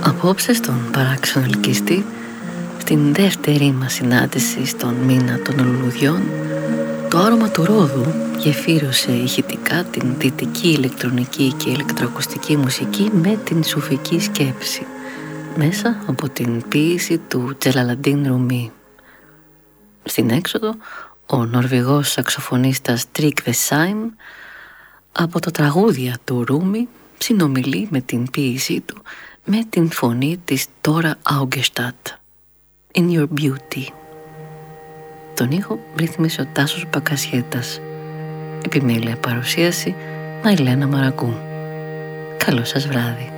Απόψε στον παράξενο ελκυστή, στην δεύτερη μας συνάντηση στον μήνα των λουλουδιών, το άρωμα του ρόδου γεφύρωσε ηχητικά την δυτική ηλεκτρονική και ηλεκτροακουστική μουσική με την σουφική σκέψη, μέσα από την ποίηση του Τζελαλαντίν Ρουμί. Στην έξοδο, ο Νορβηγός σαξοφωνίστας Τρικ Βεσάιμ από τα τραγούδια του Ρούμι συνομιλεί με την ποίησή του με την φωνή της Τώρα Augustadt, In Your Beauty. Τον ήχο ρύθμισε ο Τάσος Μπακασιέτας. Επιμέλεια παρουσίαση Μαϊλένα Μαρακού. Καλό σας βράδυ.